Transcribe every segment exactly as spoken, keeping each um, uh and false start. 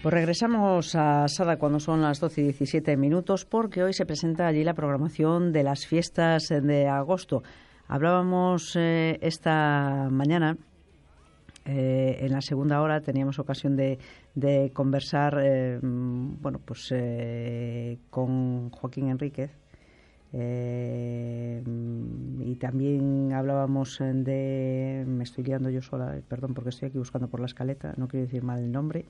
Pues regresamos a Sada cuando son las doce y diecisiete minutos, porque hoy se presenta allí la programación de las fiestas de agosto. Hablábamos eh, esta mañana, eh, en la segunda hora teníamos ocasión de, de conversar eh, bueno, pues, eh, con Joaquín Enríquez. Eh, y también hablábamos de... Me estoy liando yo sola, perdón, porque estoy aquí buscando por la escaleta, no quiero decir mal el nombre.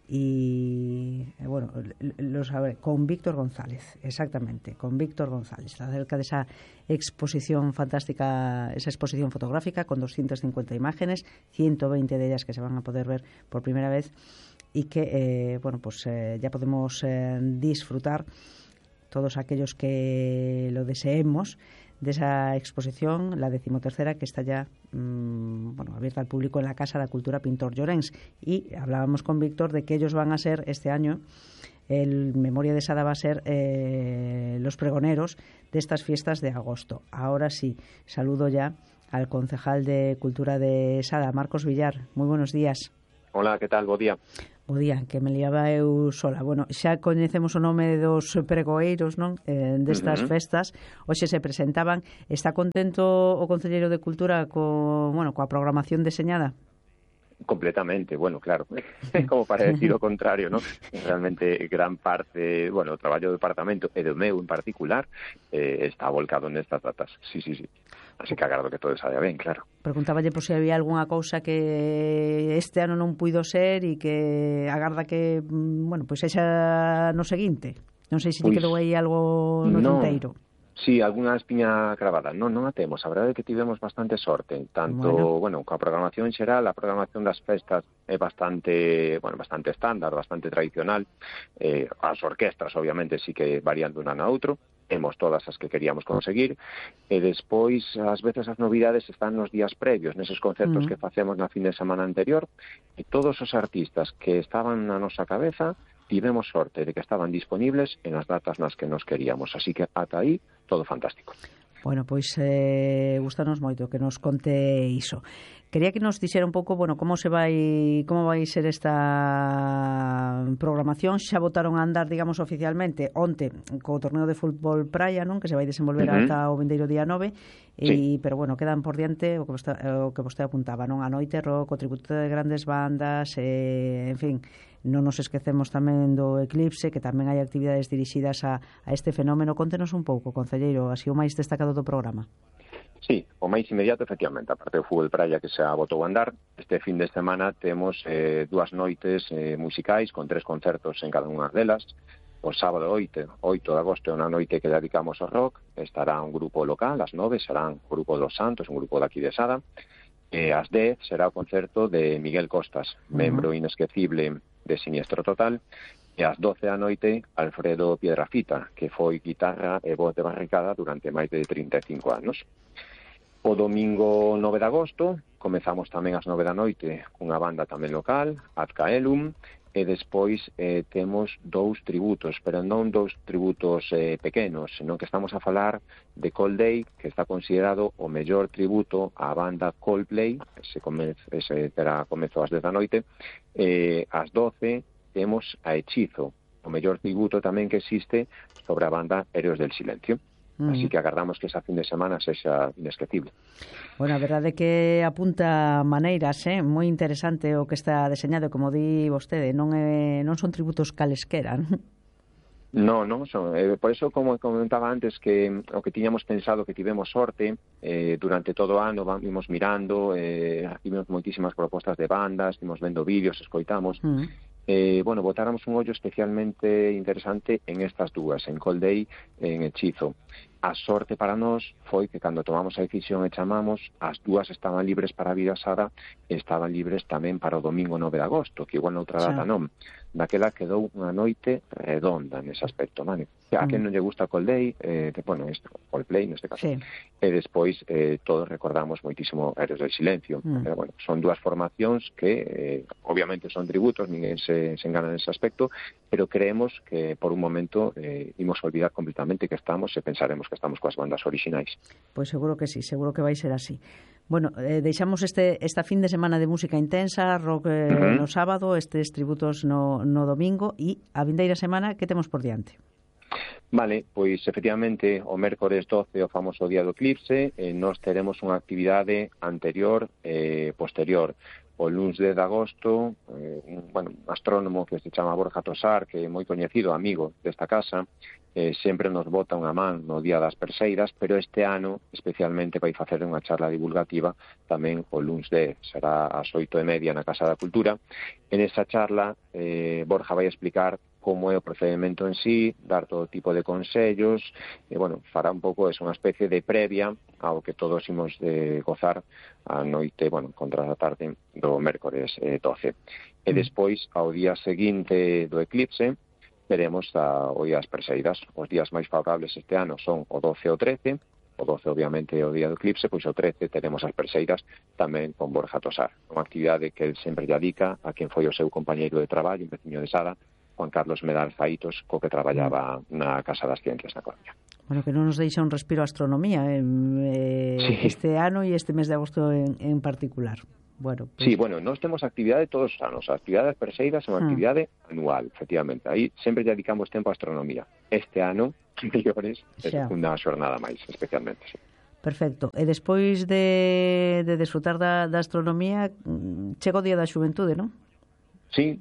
Y bueno, lo sabré, con Víctor González, exactamente, con Víctor González, acerca de esa exposición fantástica, esa exposición fotográfica con doscientas cincuenta imágenes, ciento veinte de ellas que se van a poder ver por primera vez y que, eh, bueno, pues eh, ya podemos eh, disfrutar todos aquellos que lo deseemos de esa exposición, la decimotercera, que está ya mmm, bueno, abierta al público en la Casa de la Cultura Pintor Llorens. Y hablábamos con Víctor de que ellos van a ser este año, el Memoria de Sada va a ser eh, los pregoneros de estas fiestas de agosto. Ahora sí, saludo ya al concejal de Cultura de Sada, Marcos Villar. Muy buenos días. Hola, ¿qué tal? Bo día. Bo día, que me liaba eu sola. Bueno, xa coñecemos o nome dos pregoeiros, non? Eh, destas uh-huh. festas. Hoxe se presentaban. Está contento o Concelleiro de Cultura co, bueno, coa programación deseñada? Completamente, bueno, claro, como para decir o contrario, ¿no? Realmente gran parte, bueno, o traballo do departamento e do meu en particular eh, está volcado nestas datas, sí, sí, sí. Así que agardo que todo saia ben, claro. Preguntáballe por se había algunha cousa que este ano non puido ser e que agarda que, bueno, pois pues esa no seguinte. Non sei se pues, quedou aí algo no no. tinteiro. Sí, algunha espiña cravada. Non, non a temos. A verdade é que tivemos bastante sorte. Tanto, bueno, bueno coa programación xeral, a programación das festas é bastante, bueno, bastante estándar, bastante tradicional. Eh, as orquestras, obviamente, sí que varían dun ano a outro. Temos todas as que queríamos conseguir. E despois, ás veces, as novidades están nos días previos, neses concertos uh-huh. que facemos na fin de semana anterior. E todos os artistas que estaban na nosa cabeza tivemos sorte de que estaban disponibles en as datas nas que nos queríamos. Así que ata aí, todo fantástico. Bueno, pois eh, gustanos moito que nos conte iso. Quería que nos dixera un pouco, bueno, como se vai como vai ser esta programación. Xa botaron a andar, digamos, oficialmente onte co torneo de fútbol praia, non? Que se vai desenvolver uh-huh. ata o vindeiro día nove. E, sí. Pero, bueno, quedan por diante o que vostede, o que vostede apuntaba, non? A noite rock, o tributo de grandes bandas, eh, en fin, non nos esquecemos tamén do Eclipse, que tamén hai actividades dirixidas a, a este fenómeno. Contenos un pouco, concelleiro, así o máis destacado do programa. Sí, o máis inmediato, efectivamente, aparte do fútbol praia que se botou a andar, este fin de semana temos eh, dúas noites eh, musicais con tres concertos en cada unha delas. O sábado oito, oito de agosto é unha noite que dedicamos ao rock, estará un grupo local, ás nove será un grupo dos Santos, un grupo daqui de Sada, e ás dez será o concerto de Miguel Costas, uh-huh. membro inesquecible de Siniestro Total, e ás doce da noite Alfredo Piedrafita, que foi guitarra e voz de barricada durante máis de trinta e cinco anos. O domingo nove de agosto comezamos tamén ás nove da noite cunha banda tamén local, Ad Caelum, e despois eh, temos dous tributos, pero non dous tributos eh, pequenos, senón que estamos a falar de Coldplay, que está considerado o mellor tributo á banda Coldplay, ese, comez, ese terá comezo ás dez da noite, eh, ás doce temos a Hechizo, o mellor tributo tamén que existe sobre a banda Héroes del Silencio. Uh-huh. Así que agardamos que esa fin de semana sexa inesquecible. Bueno, a verdade é que apunta maneiras, eh? Moi interesante o que está deseñado, como di vostede, non é, non son tributos calesquera, non? No, non son. Eh, por eso, como comentaba antes, que o que tiñamos pensado que tivemos sorte, eh, durante todo o ano vimos mirando, eh, tivemos moitísimas propostas de bandas, vimos vendo vídeos, escoitamos, uh-huh. eh, bueno, botáramos un ollo especialmente interesante en estas dúas, en Coldplay e en Hechizo. A sorte para nós foi que cando tomamos a decisión e chamamos, as dúas estaban libres para vir a Sada e estaban libres tamén para o domingo nove de agosto, que igual noutra data non. Daquela quedou unha noite redonda nese aspecto, mane? A quen non lle gusta Coldplay, eh, bueno, este, Coldplay neste caso, sí. E despois eh, todos recordamos moitísimo Héroes del Silencio. Mm. Pero, bueno, son dúas formacións que eh, obviamente son tributos, ninguén se, se engana nese aspecto, pero creemos que por un momento eh, imos olvidar completamente que estamos e pensar aproveitaremos que estamos coas bandas orixinais. Pois seguro que sí, seguro que vai ser así. Bueno, eh, deixamos este esta fin de semana de música intensa, rock eh, uh-huh. no sábado, estes tributos no, no domingo, e a vindeira semana que temos por diante? Vale, pois efectivamente o mércores doce, o famoso día do eclipse, eh, nós teremos unha actividade anterior e eh, posterior. O luns dez de agosto, eh, un, bueno, un astrónomo que se chama Borja Tosar, que é moi coñecido, amigo desta casa, eh, sempre nos bota unha man no Día das Perseiras, pero este ano especialmente vai facer unha charla divulgativa tamén o luns dez, será ás oito e media na Casa da Cultura. En esa charla, eh, Borja vai explicar como é o procedimento en sí, dar todo tipo de consellos, e, bueno, fará un pouco, é unha especie de previa ao que todos imos de gozar a noite, bueno, contra a tarde do mércores eh, doce. E despois, ao día seguinte do eclipse, veremos a, o día das Perseiras. Os días máis favorables este ano son o doce e o trece, o doce, obviamente, o día do eclipse, pois o trece teremos as Perseiras tamén con Borja Tosar. Unha actividade que el sempre lle dedica a quen foi o seu compañeiro de traballo, un veciño de Sada, Juan Carlos Medal Faitos, co que traballaba na Casa das Ciencias na Coruña. Bueno, que non nos deixa un respiro a astronomía eh, sí. este ano e este mes de agosto en, en particular. Bueno, pues... Sí, bueno, nós temos actividade todos os anos. A actividade das Perseiras é unha ah. actividade anual, efectivamente. Aí sempre dedicamos tempo a astronomía. Este ano, mellores, é unha xornada máis, especialmente, sí. Perfecto. E despois de, de desfrutar da, da astronomía, chega o Día da Xuventude, non? Sí.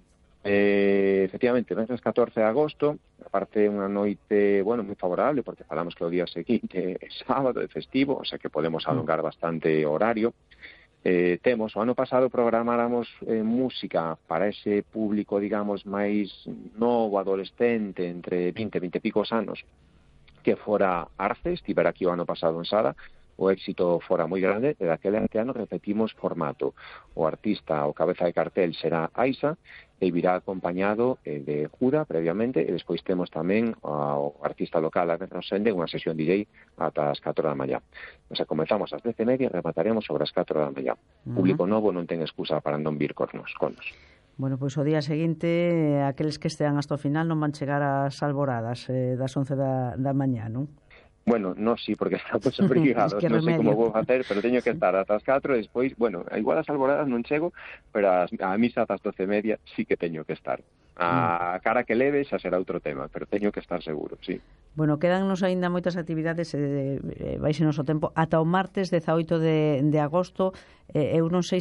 Eh, efectivamente, venres catorce de agosto, aparte unha noite, bueno, moi favorable, porque falamos que o día seguinte é sábado, é festivo, o sea que podemos alongar bastante o horario. Eh, temos, o ano pasado programáramos eh, música para ese público, digamos, máis novo, adolescente, entre vinte e vinte e picos anos, que fora Arce, estivera aquí o ano pasado en Sada. O éxito fora moi grande, e daquele ano repetimos formato. O artista, o cabeza de cartel será Aisa, e virá acompañado eh, de Jura previamente, e despois temos tamén o artista local a Rosende, unha sesión D J ata as catro da mañá. O sea, comenzamos ás dez e media e remataremos sobre as catro da mañá. Uh-huh. Público novo non ten excusa para non vir cornos, conos. Bueno, pois o día seguinte, aqueles que estean hasta o final non van chegar ás alboradas eh, das once da, da mañá, non? Bueno, no sí, porque estamos obrigados, es que non sei como vou facer, pero teño que estar ata as catro, e despois, bueno, igual as alboradas non chego, pero a, a misa ata as doce e media sí que teño que estar. A cara que leve xa será outro tema, pero teño que estar seguro, sí. Bueno, quedannos aínda moitas actividades, eh, eh, vaise noso tempo, ata o martes dezaoito de, de agosto. Eh, eu non sei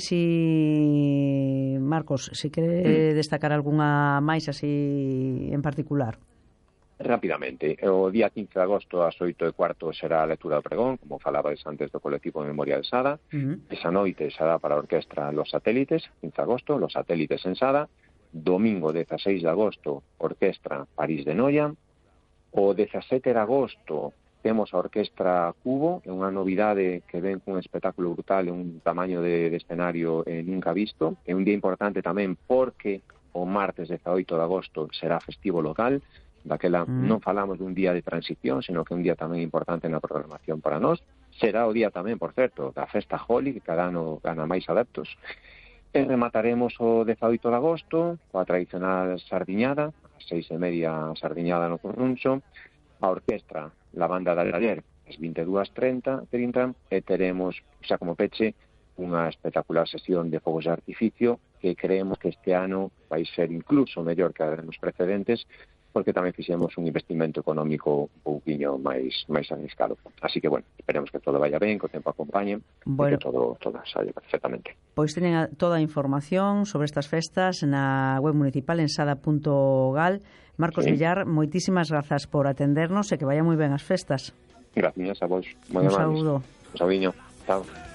si, Marcos, si quere mm. destacar algunha máis así en particular. Rápidamente, o día quince de agosto ás oito e cuarto será a lectura do pregón, como falabais antes do colectivo Memoria de Sada. Uh-huh. Esa noite será para a orquestra Los Satélites, quince de agosto, Los Satélites en Sada. Domingo dezaseis de agosto, orquestra París de Noia. O dezasete de agosto temos a orquestra Cubo, é unha novidade que ven cun espectáculo brutal, un tamaño de, de escenario eh, nunca visto. É un día importante tamén porque o martes dezaoito de agosto será festivo local. Daquela mm. non falamos dun día de transición, sino que un día tamén importante na programación para nós. Será o día tamén, por certo, da festa Holi, que cada ano gana máis adeptos. E remataremos o dezaoito de agosto, coa tradicional sardiñada, a seis e media sardiñada no Corruncho, a orquestra, la banda de Ayer, as vinte e dúas trinta, e teremos, xa como peche, unha espectacular sesión de fogos de artificio, que creemos que este ano vai ser incluso mellor que a dos precedentes, porque tamén fixemos un investimento económico un pouquiño máis máis arriscado. Así que, bueno, esperemos que todo vaya ben, que o tempo acompañe, bueno, e que todo, todo saia perfectamente. Pois teñen toda a información sobre estas festas na web municipal en sada punto gal. Marcos sí. Villar, moitísimas grazas por atendernos e que vaya moi ben as festas. Gracias a vos. Un saúdo. Un saúdiño. Chao.